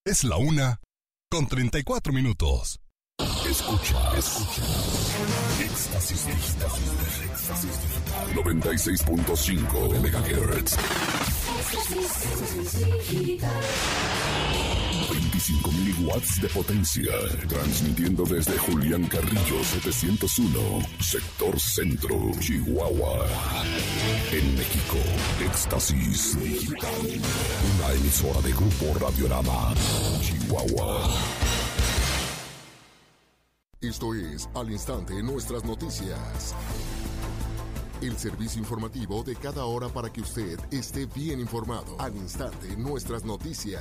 Es la 1:34. Escucha. Éxtasis Digital. 96.5 MHz. 25.000 watts de potencia. Transmitiendo desde Julián Carrillo 701, Sector Centro, Chihuahua. En México, Éxtasis Digital. Una emisora de Grupo Radiorama, Chihuahua. Esto es Al Instante Nuestras Noticias. El servicio informativo de cada hora para que usted esté bien informado. Al Instante Nuestras Noticias.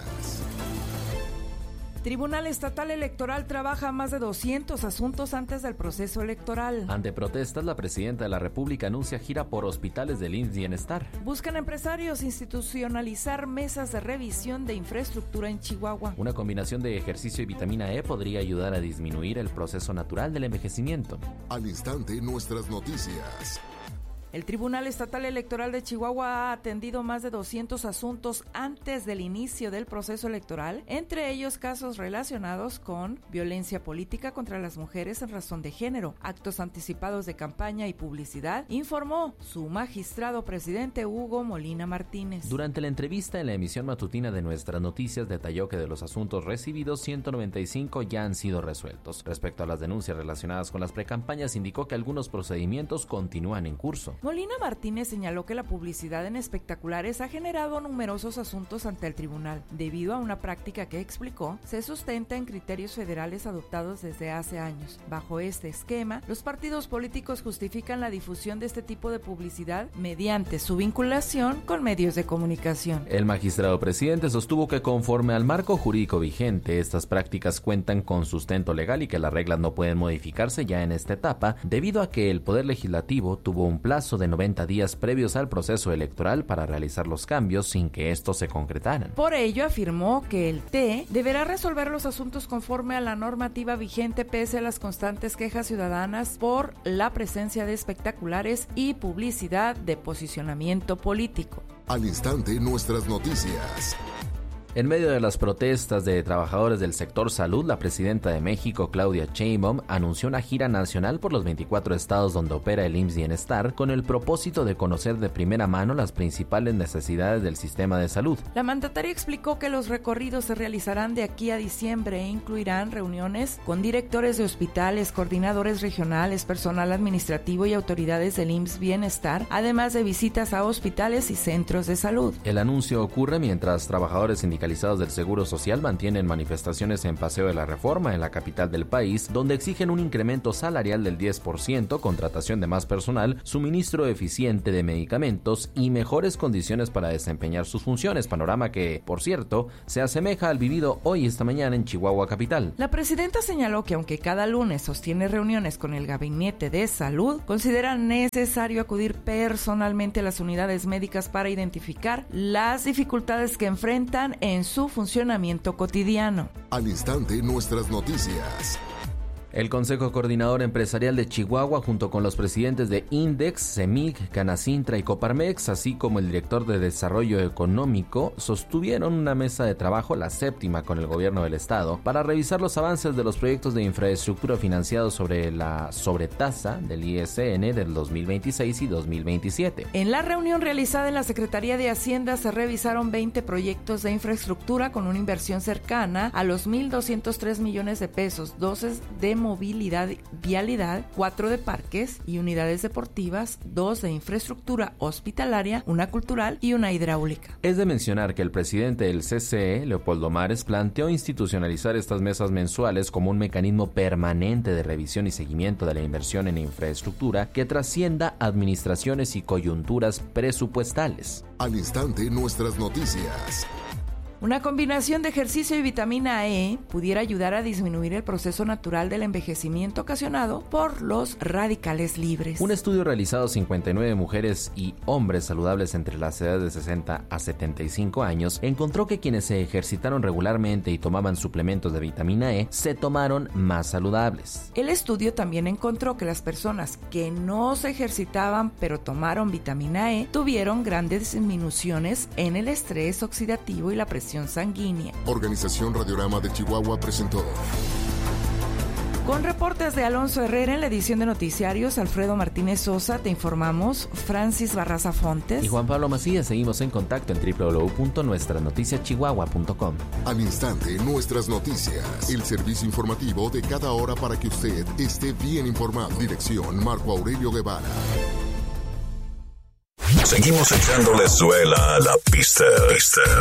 Tribunal Estatal Electoral trabaja más de 200 asuntos antes del proceso electoral. Ante protestas, la presidenta de la República anuncia gira por hospitales del IMSS Bienestar. Buscan empresarios institucionalizar mesas de revisión de infraestructura en Chihuahua. Una combinación de ejercicio y vitamina E podría ayudar a disminuir el proceso natural del envejecimiento. Al Instante Nuestras Noticias. El Tribunal Estatal Electoral de Chihuahua ha atendido más de 200 asuntos antes del inicio del proceso electoral, entre ellos casos relacionados con violencia política contra las mujeres en razón de género, actos anticipados de campaña y publicidad, informó su magistrado presidente Hugo Molina Martínez. Durante la entrevista en la emisión matutina de Nuestras Noticias, detalló que de los asuntos recibidos, 195 ya han sido resueltos. Respecto a las denuncias relacionadas con las precampañas, indicó que algunos procedimientos continúan en curso. Molina Martínez señaló que la publicidad en espectaculares ha generado numerosos asuntos ante el tribunal, debido a una práctica que explicó se sustenta en criterios federales adoptados desde hace años. Bajo este esquema, los partidos políticos justifican la difusión de este tipo de publicidad mediante su vinculación con medios de comunicación. El magistrado presidente sostuvo que conforme al marco jurídico vigente, estas prácticas cuentan con sustento legal y que las reglas no pueden modificarse ya en esta etapa, debido a que el Poder Legislativo tuvo un plazo de 90 días previos al proceso electoral para realizar los cambios sin que estos se concretaran. Por ello, afirmó que el TE deberá resolver los asuntos conforme a la normativa vigente pese a las constantes quejas ciudadanas por la presencia de espectaculares y publicidad de posicionamiento político. Al Instante Nuestras Noticias. En medio de las protestas de trabajadores del sector salud, la presidenta de México, Claudia Sheinbaum, anunció una gira nacional por los 24 estados donde opera el IMSS Bienestar con el propósito de conocer de primera mano las principales necesidades del sistema de salud. La mandataria explicó que los recorridos se realizarán de aquí a diciembre e incluirán reuniones con directores de hospitales, coordinadores regionales, personal administrativo y autoridades del IMSS Bienestar, además de visitas a hospitales y centros de salud. El anuncio ocurre mientras trabajadores sindicales del Seguro Social mantienen manifestaciones en Paseo de la Reforma en la capital del país, donde exigen un incremento salarial del 10%, contratación de más personal, suministro eficiente de medicamentos y mejores condiciones para desempeñar sus funciones, panorama que, por cierto, se asemeja al vivido hoy esta mañana en Chihuahua capital. La presidenta señaló que aunque cada lunes sostiene reuniones con el Gabinete de Salud, considera necesario acudir personalmente a las unidades médicas para identificar las dificultades que enfrentan en su funcionamiento cotidiano. Al Instante Nuestras Noticias. El Consejo Coordinador Empresarial de Chihuahua, junto con los presidentes de INDEX, CEMIC, Canacintra y Coparmex, así como el director de Desarrollo Económico, sostuvieron una mesa de trabajo, la séptima con el gobierno del estado, para revisar los avances de los proyectos de infraestructura financiados sobre la sobretasa del ISN del 2026 y 2027. En la reunión realizada en la Secretaría de Hacienda se revisaron 20 proyectos de infraestructura con una inversión cercana a los 1,203 millones de pesos, 12 de movilidad, vialidad, 4 de parques y unidades deportivas, 2 de infraestructura hospitalaria, una cultural y una hidráulica. Es de mencionar que el presidente del CCE, Leopoldo Mares, planteó institucionalizar estas mesas mensuales como un mecanismo permanente de revisión y seguimiento de la inversión en infraestructura que trascienda administraciones y coyunturas presupuestales. Al Instante Nuestras Noticias. Una combinación de ejercicio y vitamina E pudiera ayudar a disminuir el proceso natural del envejecimiento ocasionado por los radicales libres. Un estudio realizado a 59 mujeres y hombres saludables entre las edades de 60 a 75 años encontró que quienes se ejercitaron regularmente y tomaban suplementos de vitamina E se tomaron más saludables. El estudio también encontró que las personas que no se ejercitaban pero tomaron vitamina E tuvieron grandes disminuciones en el estrés oxidativo y la presión presión sanguínea. Organización Radiograma de Chihuahua presentó. Con reportes de Alonso Herrera en la edición de noticiarios, Alfredo Martínez Sosa, te informamos Francis Barraza Fontes y Juan Pablo Macías. Seguimos en contacto en www.nuestranoticiachihuahua.com. Al instante, nuestras noticias, el servicio informativo de cada hora para que usted esté bien informado. Dirección Marco Aurelio Guevara. Seguimos echándole suela a la pista.